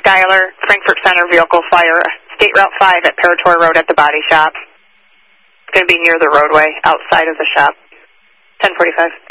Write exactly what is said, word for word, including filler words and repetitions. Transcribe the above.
Schuyler, Frankfurt Center vehicle fire, State Route five at Parator Road at the body shop. It's going to be near the roadway, outside of the shop. ten forty-five.